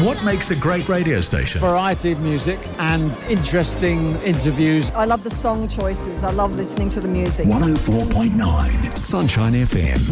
What makes a great radio station? Variety of music and interesting interviews. I love the song choices. I love listening to the music. 104.9 Sunshine FM.